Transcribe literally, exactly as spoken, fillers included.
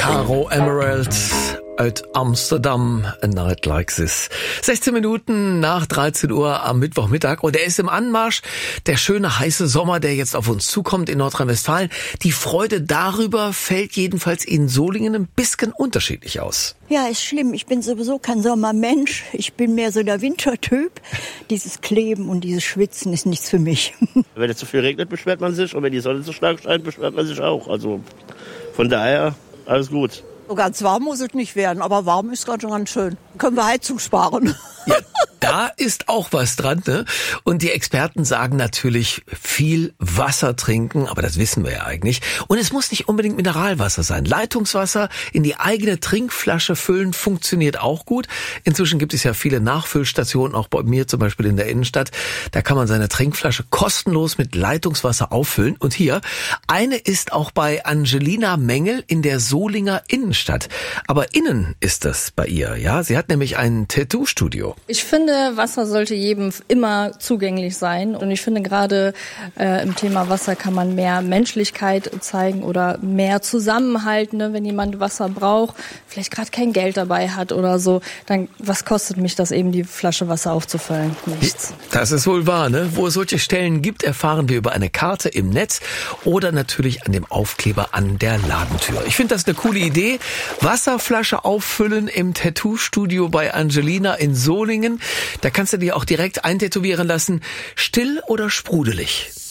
Caro Emerald at Amsterdam, a night like this. sechzehn Minuten nach dreizehn Uhr am Mittwochmittag und er ist im Anmarsch. Der schöne, heiße Sommer, der jetzt auf uns zukommt in Nordrhein-Westfalen. Die Freude darüber fällt jedenfalls in Solingen ein bisschen unterschiedlich aus. Ja, ist schlimm. Ich bin sowieso kein Sommermensch. Ich bin mehr so der Wintertyp. Dieses Kleben und dieses Schwitzen ist nichts für mich. Wenn es zu viel regnet, beschwert man sich. Und wenn die Sonne zu stark scheint, beschwert man sich auch. Also von daher, alles gut. So ganz warm muss es nicht werden, aber warm ist ganz, ganz schön. Können wir Heizung sparen. Ja, da ist auch was dran, ne? Und die Experten sagen natürlich, viel Wasser trinken, aber das wissen wir ja eigentlich. Und es muss nicht unbedingt Mineralwasser sein. Leitungswasser in die eigene Trinkflasche füllen funktioniert auch gut. Inzwischen gibt es ja viele Nachfüllstationen, auch bei mir zum Beispiel in der Innenstadt. Da kann man seine Trinkflasche kostenlos mit Leitungswasser auffüllen. Und hier, eine ist auch bei Angelina Mengel in der Solinger Innenstadt. Aber innen ist das bei ihr, ja? Sie hat nämlich ein Tattoo-Studio. Ich finde, Wasser sollte jedem immer zugänglich sein. Und ich finde, gerade äh, im Thema Wasser kann man mehr Menschlichkeit zeigen oder mehr Zusammenhalt. Ne? Wenn jemand Wasser braucht, vielleicht gerade kein Geld dabei hat oder so, dann was kostet mich das eben, die Flasche Wasser aufzufüllen? Nichts. Das ist wohl wahr, ne? Wo es solche Stellen gibt, erfahren wir über eine Karte im Netz oder natürlich an dem Aufkleber an der Ladentür. Ich finde das eine coole Idee. Wasserflasche auffüllen im Tattoo-Studio bei Angelina in Solingen. Da kannst du dir auch direkt eintätowieren lassen. Still oder sprudelig?